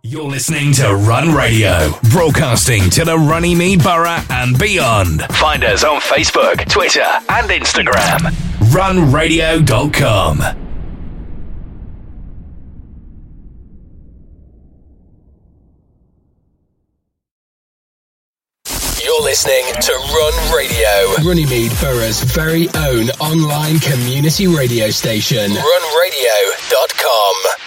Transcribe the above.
You're listening to Run Radio, broadcasting to the Runnymede Borough and beyond. Find us on Facebook, Twitter and Instagram. runradio.com. You're listening to Run Radio, Runnymede Borough's very own online community radio station. runradio.com.